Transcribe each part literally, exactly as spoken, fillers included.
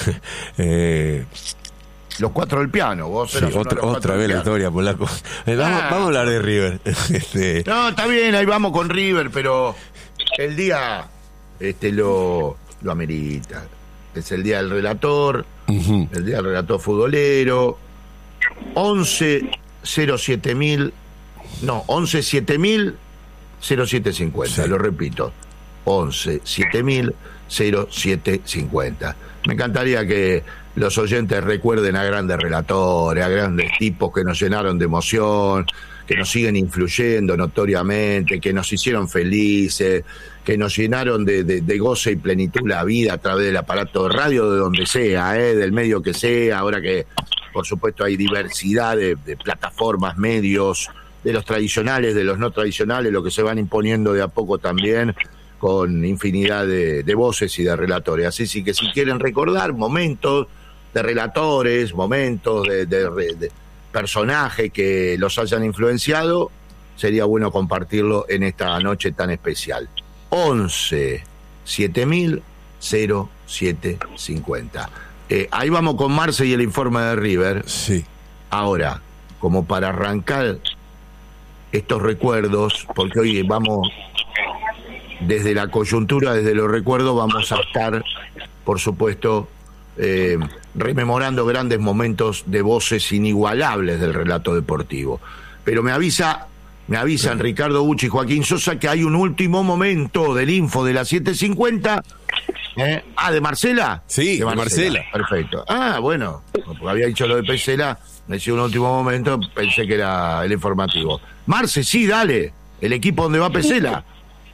eh, los cuatro del piano, vos sí, eras otra, otra vez la historia, Polaco. Eh, vamos, ah. vamos a hablar de River. este... No, está bien, ahí vamos con River, pero el día este lo, lo amerita. Es el día del relator, uh-huh. el día del relator futbolero. once cero siete mil, no, once siete mil cero siete cincuenta, sí. Lo repito, once siete mil cero siete cincuenta. Me encantaría que los oyentes recuerden a grandes relatores, a grandes tipos que nos llenaron de emoción, que nos siguen influyendo notoriamente, que nos hicieron felices, que nos llenaron de, de, de goce y plenitud la vida a través del aparato de radio, de donde sea, ¿eh? Del medio que sea, ahora que por supuesto hay diversidad de, de plataformas, medios, de los tradicionales, de los no tradicionales, lo que se van imponiendo de a poco también, con infinidad de, de voces y de relatores. Así sí que si quieren recordar momentos de relatores, momentos de, de, de personajes que los hayan influenciado, sería bueno compartirlo en esta noche tan especial. once siete mil cero siete cincuenta. Eh, ahí vamos con Marce y el informe de River. Sí. Ahora, como para arrancar estos recuerdos, porque hoy vamos desde la coyuntura, desde los recuerdos, vamos a estar, por supuesto, eh, rememorando grandes momentos de voces inigualables del relato deportivo. Pero me avisa, me avisan sí. Ricardo Bucci y Joaquín Sosa que hay un último momento del info de las siete cincuenta. ¿Eh? Ah, ¿de Marcela? Sí, de Marcela. Marcela. Perfecto. Ah, bueno, porque había dicho lo de Pesela, me decía un último momento, pensé que era el informativo. Marce, sí, dale, el equipo donde va Pesela.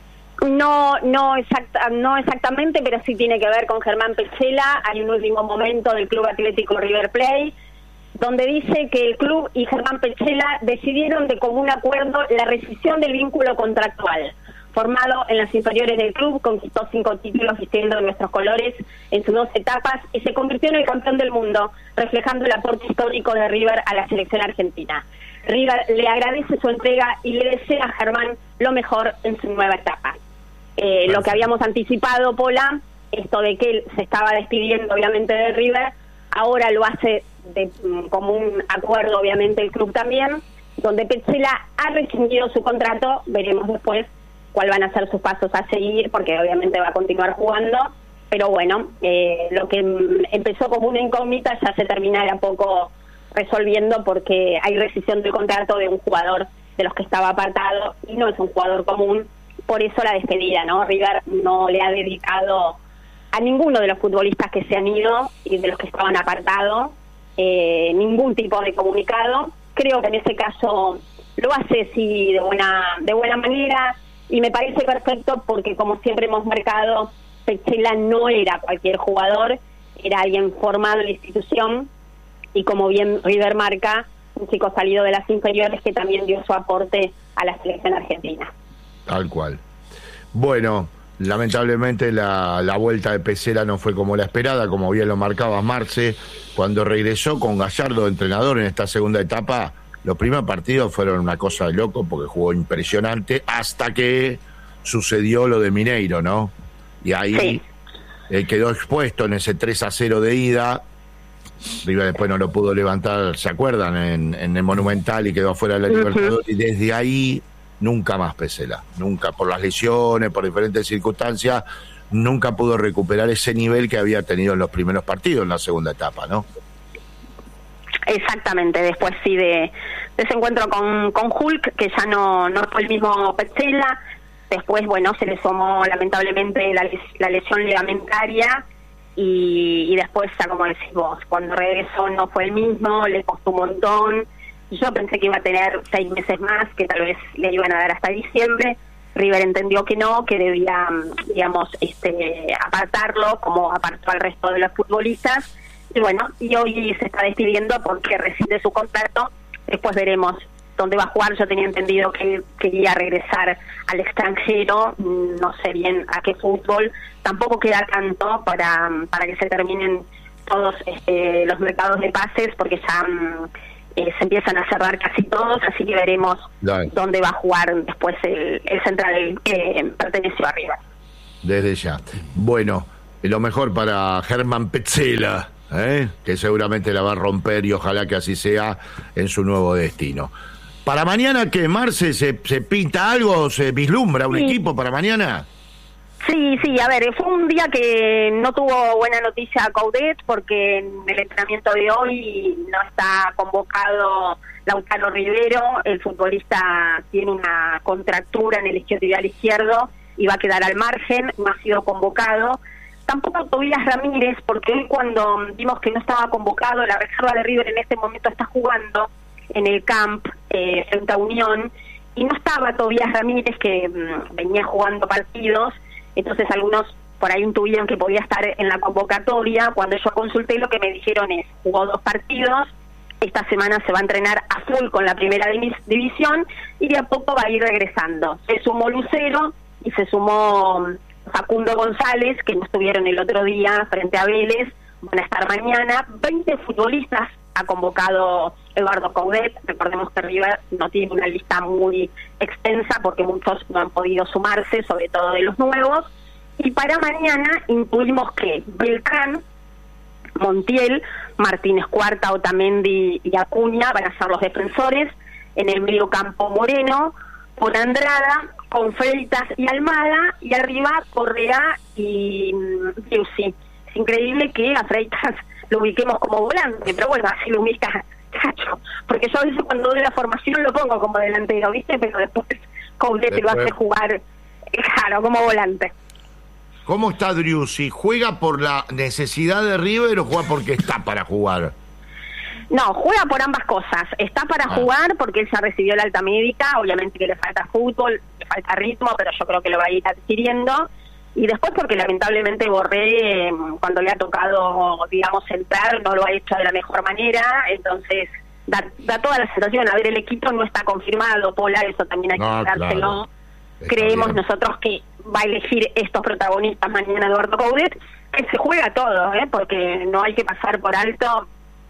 No, no, exacta, no exactamente, pero sí tiene que ver con Germán Pesela. Hay un último momento del Club Atlético River Plate, donde dice que el club y Germán Pesela decidieron de común acuerdo la rescisión del vínculo contractual. Formado en las inferiores del club, conquistó cinco títulos vistiendo nuestros colores en sus dos etapas y se convirtió en el campeón del mundo, reflejando el aporte histórico de River a la selección argentina. River le agradece su entrega y le desea a Germán lo mejor en su nueva etapa. Eh, lo que habíamos anticipado, Pola, esto de que él se estaba despidiendo obviamente de River, ahora lo hace de como un acuerdo obviamente el club también, donde Pesela ha rescindido su contrato. Veremos después cuáles van a ser sus pasos a seguir, porque obviamente va a continuar jugando, pero bueno, eh, lo que empezó como una incógnita ya se termina de a poco resolviendo, porque hay rescisión del contrato de un jugador de los que estaba apartado y no es un jugador común, por eso la despedida, ¿no? River no le ha dedicado a ninguno de los futbolistas que se han ido y de los que estaban apartados eh, ningún tipo de comunicado. Creo que en ese caso lo hace sí de buena de buena manera, y me parece perfecto porque, como siempre hemos marcado, Pesela no era cualquier jugador, era alguien formado en la institución, y como bien River marca, un chico salido de las inferiores que también dio su aporte a la selección argentina. Tal cual. Bueno, lamentablemente la, la vuelta de Pesela no fue como la esperada, como bien lo marcaba Marce. Cuando regresó con Gallardo de entrenador en esta segunda etapa, los primeros partidos fueron una cosa de loco porque jugó impresionante hasta que sucedió lo de Mineiro, ¿no? Y ahí sí. eh, quedó expuesto en ese tres a cero de ida. River después no lo pudo levantar, ¿se acuerdan? En, en el Monumental, y quedó afuera de la uh-huh. Libertadores. Y desde ahí nunca más Pesela, nunca, por las lesiones, por diferentes circunstancias, nunca pudo recuperar ese nivel que había tenido en los primeros partidos, en la segunda etapa, ¿no? Exactamente, después sí de, de ese encuentro con, con Hulk, que ya no, no fue el mismo Pesela. Después, bueno, se le sumó lamentablemente la, la lesión ligamentaria, y, y después, ya como decís vos, cuando regresó no fue el mismo, le costó un montón. Yo pensé que iba a tener seis meses más, que tal vez le iban a dar hasta diciembre. River entendió que no, que debía, digamos, este, apartarlo, como apartó al resto de los futbolistas. Y bueno, y hoy se está despidiendo porque rescinde su contrato. Después veremos dónde va a jugar. Yo tenía entendido que quería regresar al extranjero, no sé bien a qué fútbol. Tampoco queda tanto para, para que se terminen todos este, los mercados de pases, porque ya eh, se empiezan a cerrar casi todos, así que veremos Dale. dónde va a jugar después el, el central que perteneció a River. Desde ya. Bueno, Y lo mejor para Germán Petzela, ¿eh? Que seguramente la va a romper y ojalá que así sea en su nuevo destino. ¿Para mañana qué, Marce? ¿Se, se pinta algo? ¿Se vislumbra un sí. equipo para mañana? Sí, sí, a ver, fue un día que no tuvo buena noticia Coudet porque en el entrenamiento de hoy no está convocado Lautaro Rivero, el futbolista tiene una contractura en el isquiotibial izquierdo y va a quedar al margen, no ha sido convocado. Tampoco Tobías Ramírez, porque hoy cuando vimos que no estaba convocado, la reserva de River en este momento está jugando en el camp eh, frente a Unión, y no estaba Tobías Ramírez, que mmm, venía jugando partidos, entonces algunos por ahí intuían que podía estar en la convocatoria. Cuando yo consulté, lo que me dijeron es, jugó dos partidos, esta semana se va a entrenar a full con la primera división, y de a poco va a ir regresando. Se sumó Lucero, y se sumó Facundo González, que no estuvieron el otro día frente a Vélez, van a estar mañana. veinte futbolistas ha convocado Eduardo Coudet. Recordemos que River no tiene una lista muy extensa porque muchos no han podido sumarse, sobre todo de los nuevos. Y para mañana incluimos que Beltrán, Montiel, Martínez Cuarta, Otamendi y Acuña van a ser los defensores. En el medio campo Moreno, con Andrada, con Freitas y Almada, y arriba Correa y Giussi. Es increíble que a Freitas lo ubiquemos como volante, pero bueno, así lo ubica Cacho, porque yo a veces cuando doy la formación lo pongo como delantero, ¿viste? Pero después Coudet lo hace jugar, claro, como volante. ¿Cómo está Driussi? ¿Juega por la necesidad de River o juega porque está para jugar? No, juega por ambas cosas. Está para ah. jugar porque él ya recibió la alta médica, obviamente que le falta fútbol, le falta ritmo, pero yo creo que lo va a ir adquiriendo. Y después porque lamentablemente Borré, eh, cuando le ha tocado, digamos, entrar, no lo ha hecho de la mejor manera, entonces da, da toda la sensación. A ver, el equipo no está confirmado, Pola, eso también hay que no, dárselo. Claro. Creemos bien. Nosotros que va a elegir estos protagonistas mañana Eduardo Coudet, que se juega todo, ¿eh? Porque no hay que pasar por alto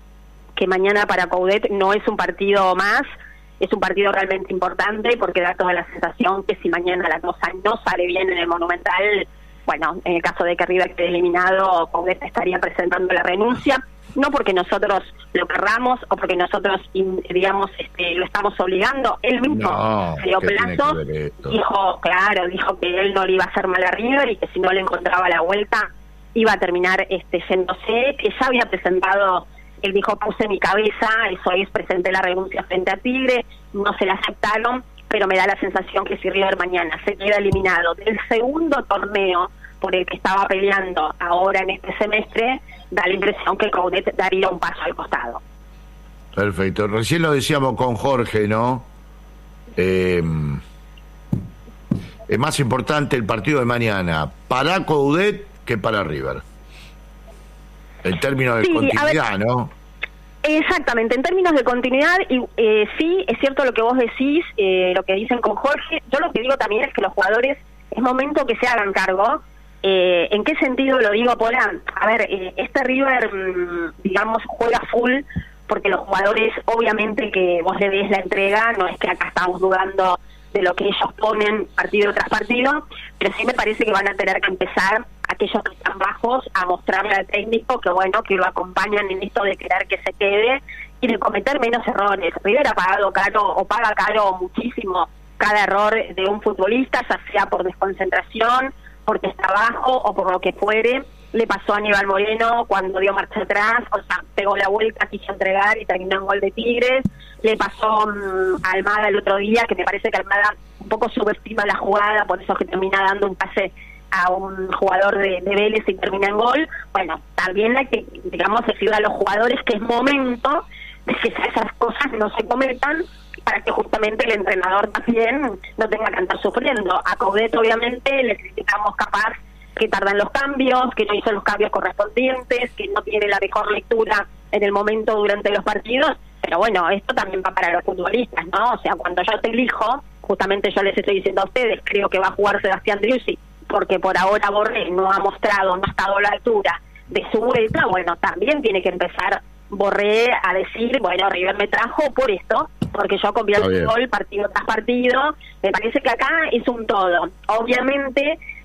que mañana para Coudet no es un partido más, es un partido realmente importante porque da toda la sensación que si mañana la cosa no sale bien en el Monumental, bueno, en el caso de que River quede eliminado, Coudet estaría presentando la renuncia, no porque nosotros lo querramos o porque nosotros, digamos, este, lo estamos obligando, él mismo no, se dio plazo, dijo, claro, dijo que él no le iba a hacer mal a River y que si no le encontraba la vuelta iba a terminar este yéndose, que ya había presentado. Él dijo, puse mi cabeza, eso es, presenté la renuncia frente a Tigre, no se la aceptaron, pero me da la sensación que si River mañana se queda eliminado del segundo torneo por el que estaba peleando ahora en este semestre, da la impresión que Coudet daría un paso al costado. Perfecto. Recién lo decíamos con Jorge, ¿no? Eh, es más importante el partido de mañana para Coudet que para River. En términos de sí, continuidad, ver, ¿no? Exactamente, en términos de continuidad, y eh, sí, es cierto lo que vos decís, eh, lo que dicen con Jorge. Yo lo que digo también es que los jugadores, es momento que se hagan cargo. Eh, ¿En qué sentido lo digo, Pola? A ver, eh, este River, mmm, digamos, juega full, porque los jugadores, obviamente que vos le ves la entrega, no es que acá estamos dudando de lo que ellos ponen partido tras partido, pero sí me parece que van a tener que empezar aquellos que están bajos a mostrarle al técnico que bueno, que lo acompañan en esto de querer que se quede y de cometer menos errores. River ha pagado caro o paga caro muchísimo cada error de un futbolista, ya sea por desconcentración, porque está bajo o por lo que fuere. Le pasó a Aníbal Moreno cuando dio marcha atrás, o sea, pegó la vuelta, quiso entregar y terminó en gol de Tigres. Le pasó um, a Almada el otro día, que me parece que Almada un poco subestima la jugada, por eso que termina dando un pase a un jugador de, de Vélez y termina en gol. Bueno, también hay que, digamos, decirle a los jugadores que es momento de que esas cosas no se cometan para que justamente el entrenador también no tenga que andar sufriendo. A Coudet obviamente le criticamos capaz que tardan los cambios, que no hizo los cambios correspondientes, que no tiene la mejor lectura en el momento durante los partidos, pero bueno, esto también va para los futbolistas, ¿no? O sea, cuando yo te elijo, justamente yo les estoy diciendo a ustedes, creo que va a jugar Sebastián Driussi, porque por ahora Borré no ha mostrado, no ha estado a la altura de su vuelta. Bueno, también tiene que empezar Borré a decir, bueno, River me trajo por esto, porque yo convierto el gol partido tras partido. Me parece que acá es un todo. Obviamente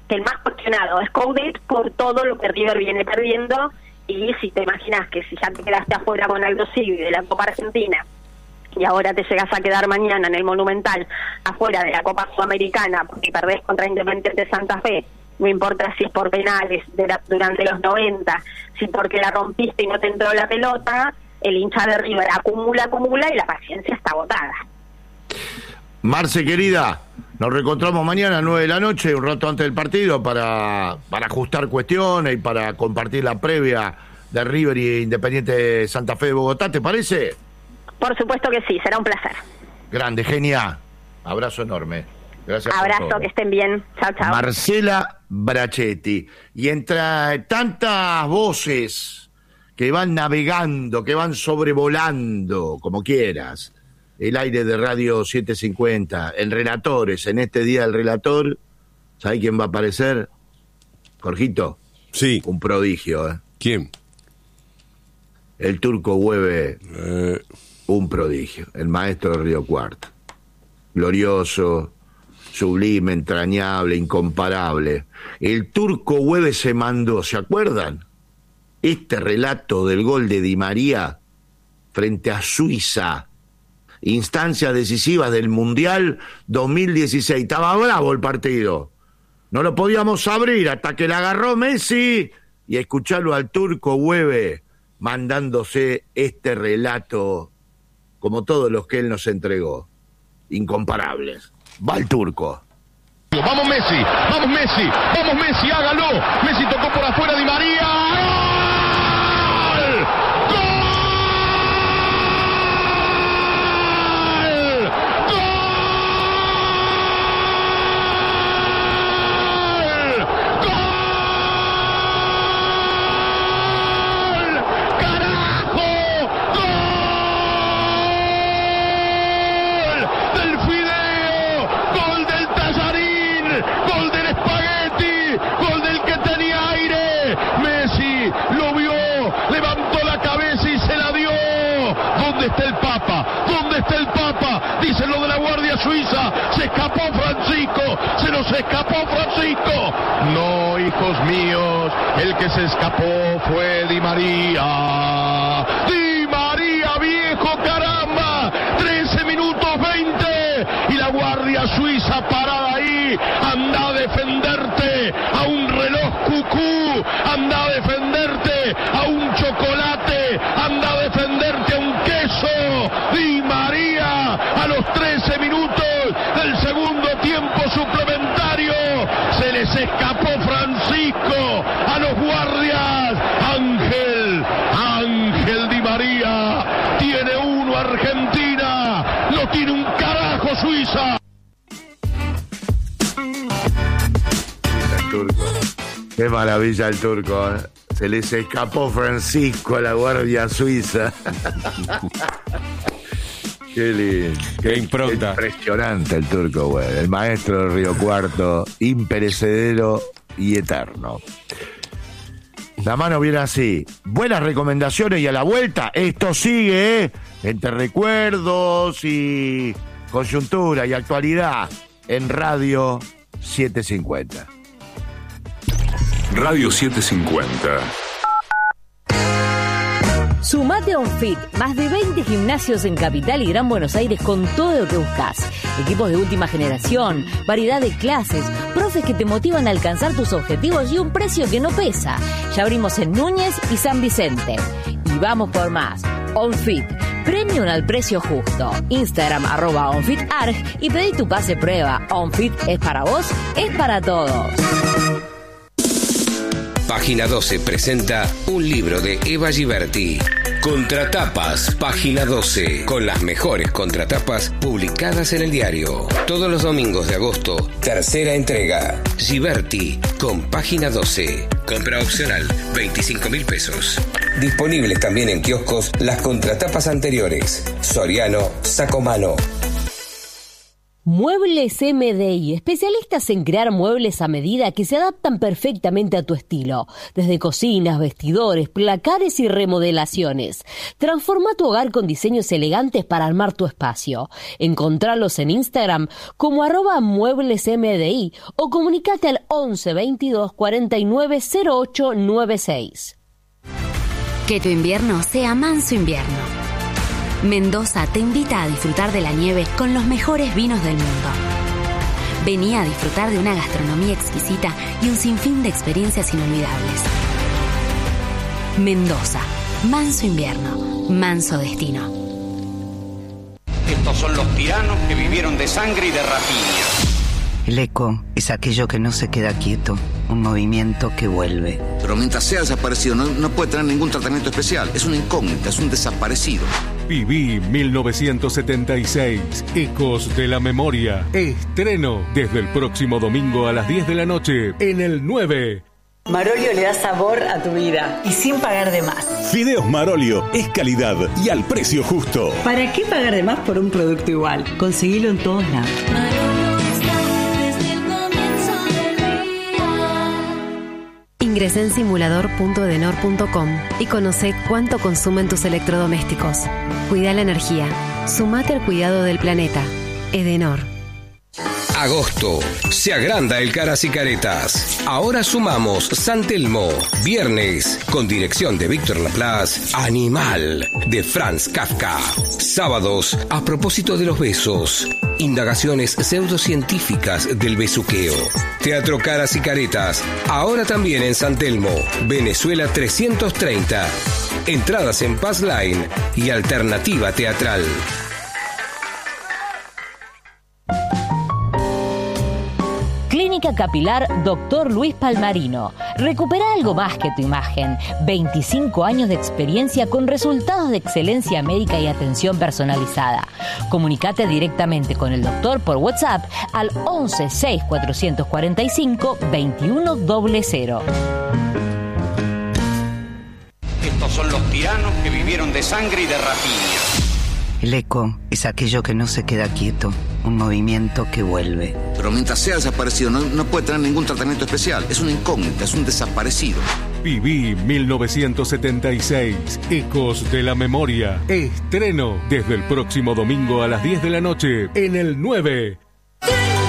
que el más cuestionado es Coudet por todo lo que River viene perdiendo, y si te imaginas que si ya te quedaste afuera con Aldo Civi de la Copa Argentina y ahora te llegas a quedar mañana en el Monumental afuera de la Copa Sudamericana porque perdés contra Independiente de Santa Fe, no importa si es por penales de la, durante los noventa, si porque la rompiste y no te entró la pelota, el hincha de River acumula, acumula y la paciencia está agotada. Marce, querida, nos reencontramos mañana a nueve de la noche, un rato antes del partido, para, para ajustar cuestiones y para compartir la previa de River y Independiente de Santa Fe de Bogotá, ¿te parece? Por supuesto que sí, será un placer. Grande, genia. Abrazo enorme. Gracias. Abrazo, que estén bien. Chao, chao. Marcela Brachetti. Y entre tantas voces que van navegando, que van sobrevolando, como quieras, el aire de Radio setecientos cincuenta, en relatores, en este día del relator, ¿sabe quién va a aparecer? Jorgito. Sí. Un prodigio, ¿eh? ¿Quién? El Turco Hueve. Eh... Un prodigio, el maestro de Río Cuarto. Glorioso, sublime, entrañable, incomparable. El Turco Hueve se mandó, ¿se acuerdan? Este relato del gol de Di María frente a Suiza, instancias decisivas del Mundial dos mil dieciséis. Estaba bravo el partido. No lo podíamos abrir hasta que la agarró Messi y escucharlo al Turco Hueve mandándose este relato como todos los que él nos entregó, incomparables. Va el Turco. Vamos Messi, vamos Messi, vamos Messi, hágalo. Messi tocó por afuera, Di María. ¡Gol! ¡Gol! ¡Gol! ¡Gol! ¡Carajo! ¿Dónde está el Papa? ¿Dónde está el Papa? Dicen lo de la Guardia Suiza. Se escapó Francisco. Se nos escapó Francisco. No, hijos míos. El que se escapó fue Di María. Di María, viejo, caramba. trece minutos veinte. Y la Guardia Suiza parada ahí. Anda a defenderte a un reloj cucú. Anda a defenderte a un chocolate. Anda a defenderte a un queso. Di María, a los trece minutos del segundo tiempo suplementario, se les escapó Francisco a los guardias. Ángel, Ángel Di María, tiene uno Argentina, no tiene un carajo Suiza. El Turco. Qué maravilla el Turco, ¿eh? Se les escapó Francisco a la Guardia Suiza. Qué lindo. Qué impronta. Impresionante el Turco, güey. El maestro de Río Cuarto, imperecedero y eterno. La mano viene así. Buenas recomendaciones y a la vuelta esto sigue, ¿eh? Entre recuerdos y coyuntura y actualidad en Radio setecientos cincuenta. Radio setecientos cincuenta. Sumate a OnFit, más de veinte gimnasios en Capital y Gran Buenos Aires con todo lo que buscas. Equipos de última generación, variedad de clases, profes que te motivan a alcanzar tus objetivos y un precio que no pesa. Ya abrimos en Núñez y San Vicente. Y vamos por más. OnFit, premium al precio justo. Instagram arroba OnFitArg y pedí tu pase prueba. OnFit es para vos, es para todos. Página doce presenta un libro de Eva Giberti. Contratapas, Página doce, con las mejores contratapas publicadas en el diario. Todos los domingos de agosto, tercera entrega. Giberti, con Página doce. Compra opcional, veinticinco mil pesos. Disponibles también en kioscos las contratapas anteriores. Soriano, Sacomano. Muebles M D I, especialistas en crear muebles a medida que se adaptan perfectamente a tu estilo, desde cocinas, vestidores, placares y remodelaciones. Transforma tu hogar con diseños elegantes para armar tu espacio. Encontralos en Instagram como arroba muebles M D I o comunicate al once veintidós cuarenta y nueve cero ocho noventa y seis. Que tu invierno sea manso invierno. Mendoza te invita a disfrutar de la nieve con los mejores vinos del mundo. Vení a disfrutar de una gastronomía exquisita y un sinfín de experiencias inolvidables. Mendoza, manso invierno, manso destino. Estos son los tiranos que vivieron de sangre y de rapiña. El eco es aquello que no se queda quieto, un movimiento que vuelve. Pero mientras sea desaparecido no, no puede tener ningún tratamiento especial. Es una incógnita, es un desaparecido. Viví mil novecientos setenta y seis, Ecos de la Memoria. Estreno desde el próximo domingo a las diez de la noche en el nueve. Marolio le da sabor a tu vida y sin pagar de más. Fideos Marolio es calidad y al precio justo. ¿Para qué pagar de más por un producto igual? Conseguilo en todos lados. Ingresá en simulador punto edenor punto com y conoce cuánto consumen tus electrodomésticos. Cuida la energía. Sumate al cuidado del planeta. Edenor. Agosto. Se agranda el Caras y Caretas. Ahora sumamos San Telmo. Viernes, con dirección de Víctor Laplace, Animal, de Franz Kafka. Sábados, a propósito de los besos. Indagaciones pseudocientíficas del besuqueo. Teatro Caras y Caretas. Ahora también en San Telmo. Venezuela trescientos treinta. Entradas en Passline y Alternativa Teatral. Clínica Capilar Doctor Luis Palmarino. Recupera algo más que tu imagen. veinticinco años de experiencia con resultados de excelencia médica y atención personalizada. Comunicate directamente con el doctor por WhatsApp al once seis cuatrocientos cuarenta y cinco veintiuno cero. Estos son los tiranos que vivieron de sangre y de rapiña. El eco es aquello que no se queda quieto, un movimiento que vuelve. Pero mientras sea desaparecido no, no puede tener ningún tratamiento especial. Es una incógnita, es un desaparecido. Viví mil novecientos setenta y seis, Ecos de la Memoria. Estreno desde el próximo domingo a las diez de la noche en el nueve.